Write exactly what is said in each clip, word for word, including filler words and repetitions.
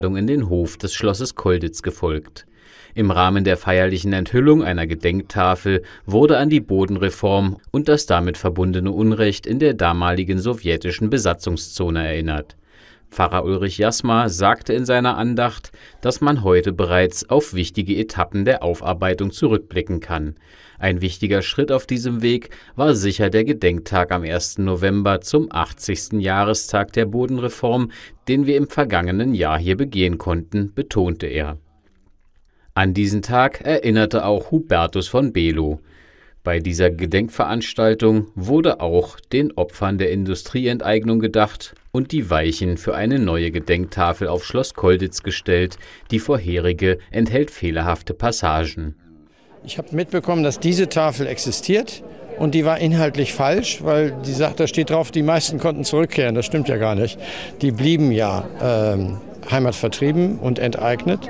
in den Hof des Schlosses Colditz gefolgt. Im Rahmen der feierlichen Enthüllung einer Gedenktafel wurde an die Bodenreform und das damit verbundene Unrecht in der damaligen sowjetischen Besatzungszone erinnert. Pfarrer Ulrich Jasma sagte in seiner Andacht, dass man heute bereits auf wichtige Etappen der Aufarbeitung zurückblicken kann. Ein wichtiger Schritt auf diesem Weg war sicher der Gedenktag am ersten November zum achtzigsten Jahrestag der Bodenreform, den wir im vergangenen Jahr hier begehen konnten, betonte er. An diesen Tag erinnerte auch Hubertus von Below. Bei dieser Gedenkveranstaltung wurde auch den Opfern der Industrieenteignung gedacht und die Weichen für eine neue Gedenktafel auf Schloss Colditz gestellt. Die vorherige enthält fehlerhafte Passagen. Ich habe mitbekommen, dass diese Tafel existiert und die war inhaltlich falsch, weil die sagt, da steht drauf, die meisten konnten zurückkehren. Das stimmt ja gar nicht. Die blieben ja ähm, heimatvertrieben und enteignet.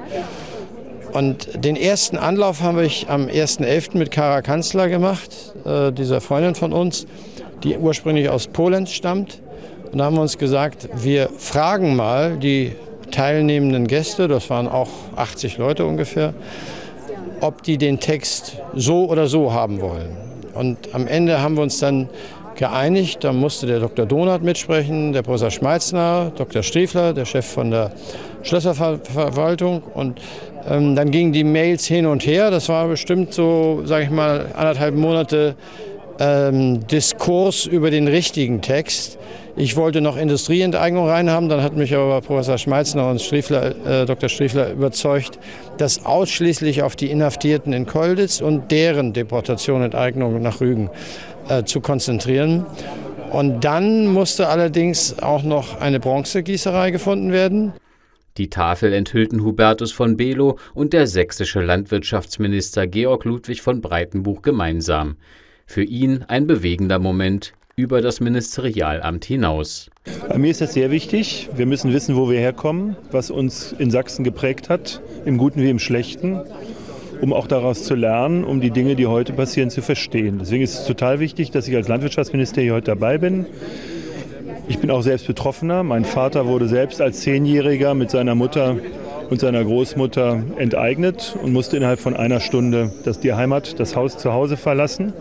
Und den ersten Anlauf habe ich am ersten elften mit Kara Kanzler gemacht, äh, dieser Freundin von uns, die ursprünglich aus Polen stammt. Und da haben wir uns gesagt, wir fragen mal die teilnehmenden Gäste, das waren auch achtzig Leute ungefähr, ob die den Text so oder so haben wollen. Und am Ende haben wir uns dann geeinigt, da musste der Doktor Donath mitsprechen, der Professor Schmeitzner, Doktor Striefler, der Chef von der Schlösserverwaltung. Und ähm, dann gingen die Mails hin und her. Das war bestimmt so, sage ich mal, anderthalb Monate ähm, Diskurs über den richtigen Text. Ich wollte noch Industrieenteignung reinhaben, dann hat mich aber Professor Schmeitzner und Striefler, äh, Doktor Striefler überzeugt, das ausschließlich auf die Inhaftierten in Colditz und deren Deportation und Enteignung nach Rügen äh, zu konzentrieren. Und dann musste allerdings auch noch eine Bronzegießerei gefunden werden. Die Tafel enthüllten Hubertus von Below und der sächsische Landwirtschaftsminister Georg Ludwig von Breitenbuch gemeinsam. Für ihn ein bewegender Moment über das Ministerialamt hinaus. Mir ist das sehr wichtig. Wir müssen wissen, wo wir herkommen, was uns in Sachsen geprägt hat, im Guten wie im Schlechten, um auch daraus zu lernen, um die Dinge, die heute passieren, zu verstehen. Deswegen ist es total wichtig, dass ich als Landwirtschaftsminister hier heute dabei bin. Ich bin auch selbst Betroffener. Mein Vater wurde selbst als Zehnjähriger mit seiner Mutter und seiner Großmutter enteignet und musste innerhalb von einer Stunde das, die Heimat, das Haus zu Hause verlassen.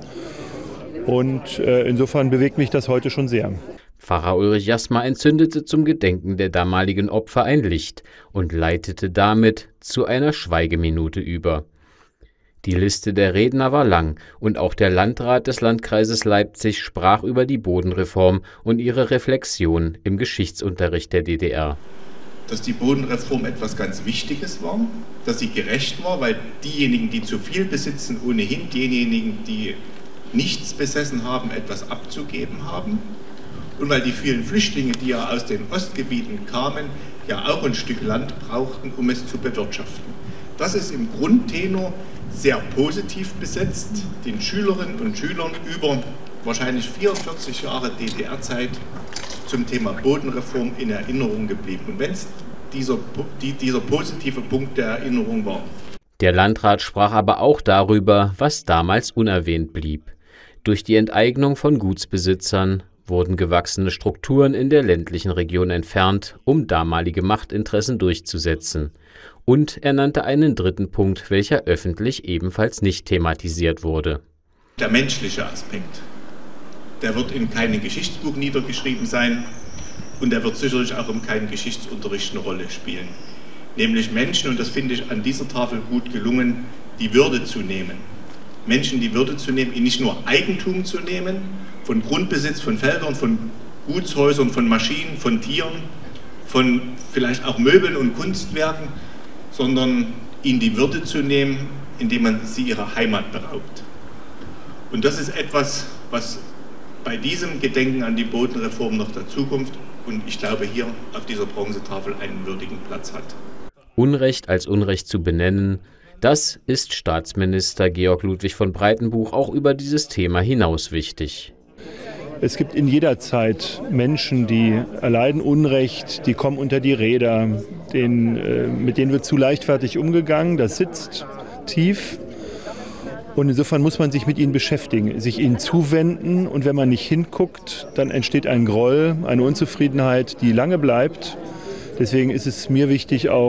Und äh, insofern bewegt mich das heute schon sehr. Pfarrer Ulrich Jasma entzündete zum Gedenken der damaligen Opfer ein Licht und leitete damit zu einer Schweigeminute über. Die Liste der Redner war lang und auch der Landrat des Landkreises Leipzig sprach über die Bodenreform und ihre Reflexion im Geschichtsunterricht der D D R. Dass die Bodenreform etwas ganz Wichtiges war, dass sie gerecht war, weil diejenigen, die zu viel besitzen, ohnehin diejenigen, die nichts besessen haben, etwas abzugeben haben. Und weil die vielen Flüchtlinge, die ja aus den Ostgebieten kamen, ja auch ein Stück Land brauchten, um es zu bewirtschaften. Das ist im Grundtenor sehr positiv besetzt, den Schülerinnen und Schülern über wahrscheinlich vierundvierzig Jahre D D R-Zeit zum Thema Bodenreform in Erinnerung geblieben. Und wenn es dieser, die, dieser positive Punkt der Erinnerung war. Der Landrat sprach aber auch darüber, was damals unerwähnt blieb. Durch die Enteignung von Gutsbesitzern wurden gewachsene Strukturen in der ländlichen Region entfernt, um damalige Machtinteressen durchzusetzen. Und er nannte einen dritten Punkt, welcher öffentlich ebenfalls nicht thematisiert wurde. Der menschliche Aspekt, der wird in keinem Geschichtsbuch niedergeschrieben sein und der wird sicherlich auch in keinem Geschichtsunterricht eine Rolle spielen. Nämlich Menschen, und das finde ich an dieser Tafel gut gelungen, die Würde zu nehmen. Menschen die Würde zu nehmen, ihnen nicht nur Eigentum zu nehmen, von Grundbesitz, von Feldern, von Gutshäusern, von Maschinen, von Tieren, von vielleicht auch Möbeln und Kunstwerken, sondern ihnen die Würde zu nehmen, indem man sie ihrer Heimat beraubt. Und das ist etwas, was bei diesem Gedenken an die Bodenreform noch dazukommt und ich glaube hier auf dieser Bronzetafel einen würdigen Platz hat. Unrecht als Unrecht zu benennen, das ist Staatsminister Georg Ludwig von Breitenbuch auch über dieses Thema hinaus wichtig. Es gibt in jeder Zeit Menschen, die erleiden Unrecht, die kommen unter die Räder, den, äh, mit denen wird zu leichtfertig umgegangen, das sitzt tief. Und insofern muss man sich mit ihnen beschäftigen, sich ihnen zuwenden und wenn man nicht hinguckt, dann entsteht ein Groll, eine Unzufriedenheit, die lange bleibt, Deswegen ist es mir wichtig, auch